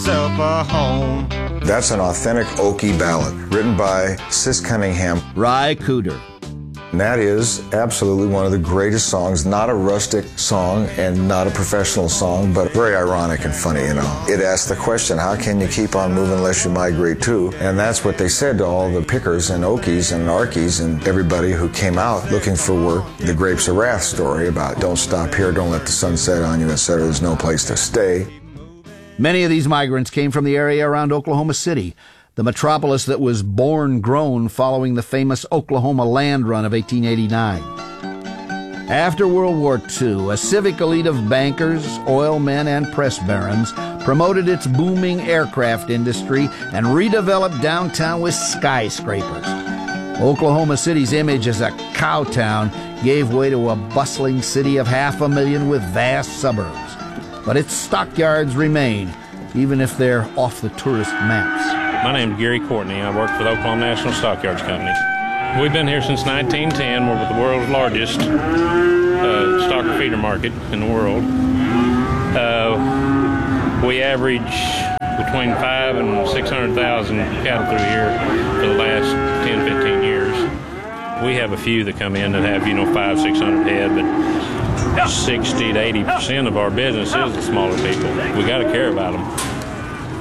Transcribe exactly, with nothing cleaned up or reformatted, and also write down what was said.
yourself a home. That's an authentic Okie ballad written by Sis Cunningham. Ry Cooder. And that is absolutely one of the greatest songs, not a rustic song and not a professional song, but very ironic and funny, you know. It asks the question, how can you keep on moving unless you migrate too? And that's what they said to all the pickers and Okies and Arkies and everybody who came out looking for work. The Grapes of Wrath story about don't stop here, don't let the sun set on you, et cetera. There's no place to stay. Many of these migrants came from the area around Oklahoma City, the metropolis that was born grown following the famous Oklahoma land run of eighteen eighty-nine. After World War Two, a civic elite of bankers, oil men, and press barons promoted its booming aircraft industry and redeveloped downtown with skyscrapers. Oklahoma City's image as a cow town gave way to a bustling city of half a million with vast suburbs. But its stockyards remain, even if they're off the tourist maps. My name's Gary Courtney. I work for the Oklahoma National Stockyards Company. We've been here since nineteen ten. We're the world's largest uh, stocker feeder market in the world. Uh, we average between five and six hundred thousand cattle through here for the last ten, fifteen years. We have a few that come in that have, you know, five, six hundred head, but sixty to eighty percent of our business is the smaller people. We got to care about them.